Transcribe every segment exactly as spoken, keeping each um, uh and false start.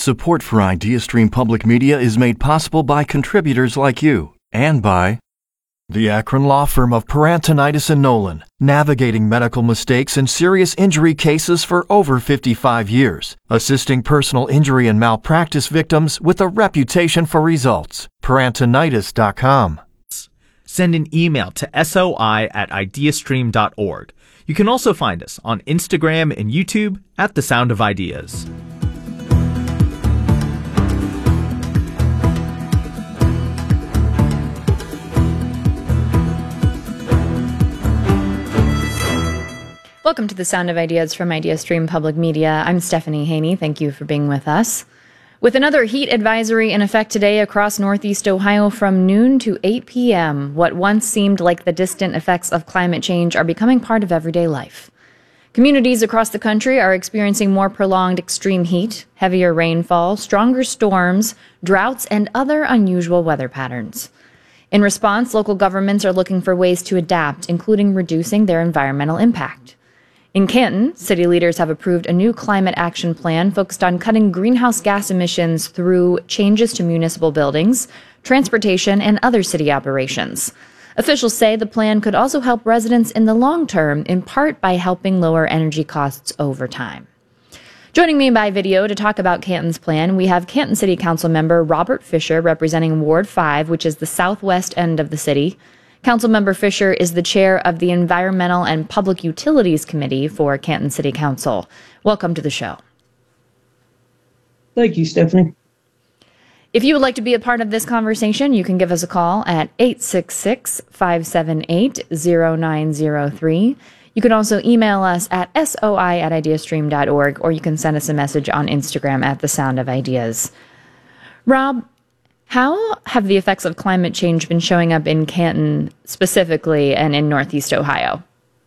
Support for IdeaStream Public Media is made possible by contributors like you and by the Akron law firm of Parantonitis and Nolan, navigating medical mistakes and serious injury cases for over fifty-five years, assisting personal injury and malpractice victims with a reputation for results. Parantonitis dot com. Send an email to soi at ideastream dot org. You can also find us on Instagram and YouTube at The Sound of Ideas. Welcome to The Sound of Ideas from IdeaStream Public Media. I'm Stephanie Haney. Thank you for being with us. With another heat advisory in effect today across Northeast Ohio from noon to eight p.m., what once seemed like the distant effects of climate change are becoming part of everyday life. Communities across the country are experiencing more prolonged extreme heat, heavier rainfall, stronger storms, droughts, and other unusual weather patterns. In response, local governments are looking for ways to adapt, including reducing their environmental impact. In Canton, city leaders have approved a new climate action plan focused on cutting greenhouse gas emissions through changes to municipal buildings, transportation, and other city operations. Officials say the plan could also help residents in the long term, in part by helping lower energy costs over time. Joining me by video to talk about Canton's plan, we have Canton City Council member Robert Fisher, representing Ward five, which is the southwest end of the city. Councilmember Fisher is the chair of the Environmental and Public Utilities Committee for Canton City Council. Welcome to the show. Thank you, Stephanie. If you would like to be a part of this conversation, you can give us a call at eight six six, five seven eight, zero nine zero three. You can also email us at soi at ideastream dot org, or you can send us a message on Instagram at The Sound of Ideas. Rob, how have the effects of climate change been showing up in Canton specifically and in Northeast Ohio?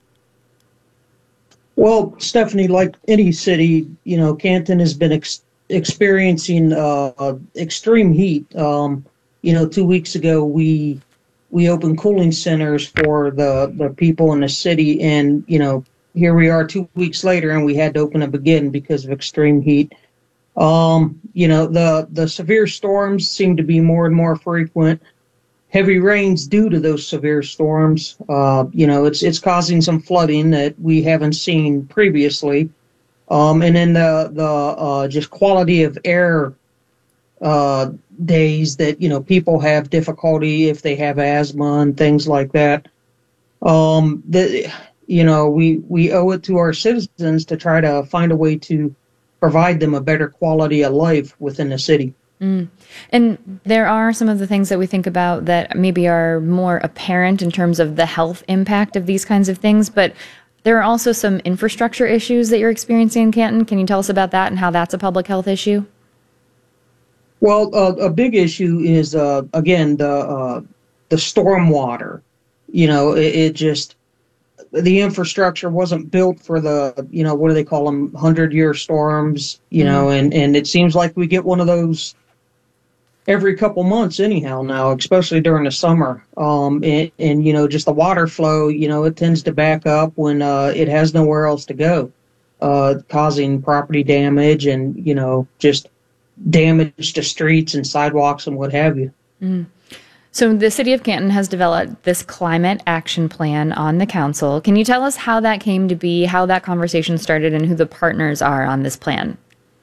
Well, Stephanie, like any city, you know, Canton has been ex- experiencing uh, extreme heat. Um, you know, two weeks ago, we we opened cooling centers for the, the people in the city. And, you know, here we are two weeks later, and we had to open up again because of extreme heat. Um, you know, the, the severe storms seem to be more and more frequent. Heavy rains due to those severe storms, uh, you know, it's it's causing some flooding that we haven't seen previously. Um, and then the, the uh, just quality of air uh, days that, you know, people have difficulty if they have asthma and things like that. Um, the, you know, we, we owe it to our citizens to try to find a way to provide them a better quality of life within the city. Mm. And there are some of the things that we think about that maybe are more apparent in terms of the health impact of these kinds of things, but there are also some infrastructure issues that you're experiencing in Canton. Can you tell us about that and how that's a public health issue? Well, uh, a big issue is, uh, again, the uh, the storm water. You know, it, it just, the infrastructure wasn't built for the, you know, what do they call them, hundred-year storms, you mm-hmm. know, and, and it seems like we get one of those every couple months anyhow now, especially during the summer. Um, and, and, you know, just the water flow, you know, it tends to back up when uh, it has nowhere else to go, uh, causing property damage and, you know, just damage to streets and sidewalks and what have you. Mm. So the city of Canton has developed this climate action plan on the council. Can you tell us how that came to be, how that conversation started, and who the partners are on this plan?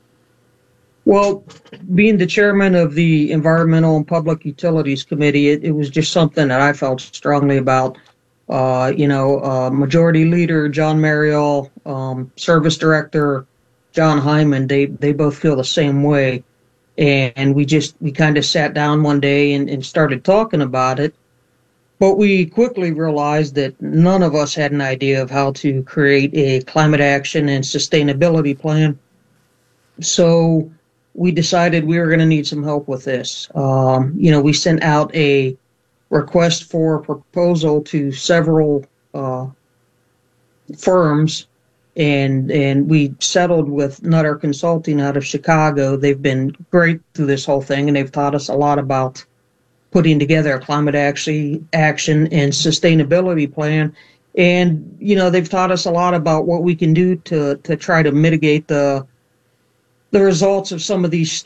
Well, being the chairman of the Environmental and Public Utilities Committee, it, it was just something that I felt strongly about. Uh, you know, uh, Majority Leader John Mariel, um, Service Director John Hyman, they, they both feel the same way. And we just, we kind of sat down one day and, and started talking about it. But we quickly realized that none of us had an idea of how to create a climate action and sustainability plan. So we decided we were going to need some help with this. Um, you know, we sent out a request for proposal to several uh, firms. And and we settled with Nutter Consulting out of Chicago. They've been great through this whole thing, and they've taught us a lot about putting together a climate action, action and sustainability plan. And, you know, they've taught us a lot about what we can do to, to try to mitigate the the results of some of these